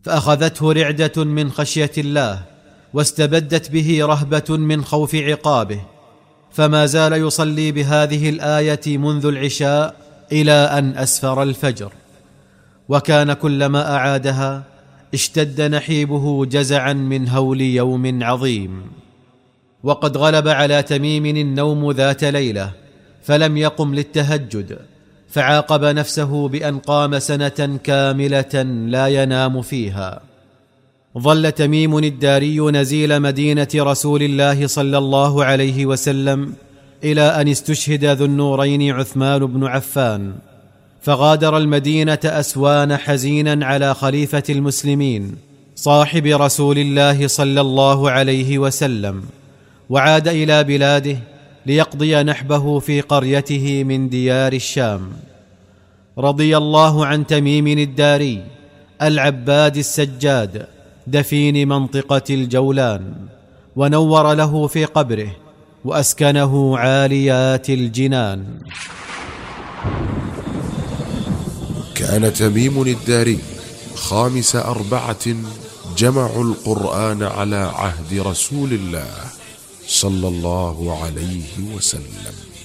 فأخذته رعدة من خشية الله، واستبدت به رهبة من خوف عقابه، فما زال يصلي بهذه الآية منذ العشاء إلى أن أسفر الفجر، وكان كلما أعادها اشتد نحيبه جزعا من هول يوم عظيم. وقد غلب على تميم النوم ذات ليلة فلم يقم للتهجد، فعاقب نفسه بأن قام سنة كاملة لا ينام فيها. ظل تميم الداري نزيل مدينة رسول الله صلى الله عليه وسلم إلى أن استشهد ذو النورين عثمان بن عفان، فغادر المدينة أسوان حزينا على خليفة المسلمين صاحب رسول الله صلى الله عليه وسلم، وعاد إلى بلاده ليقضي نحبه في قريته من ديار الشام. رضي الله عن تميم الداري العباد السجاد دفين منطقة الجولان، ونور له في قبره وأسكنه عاليات الجنان. كان تميم الداري خامس 4 جمعوا القرآن على عهد رسول الله صلى الله عليه وسلم.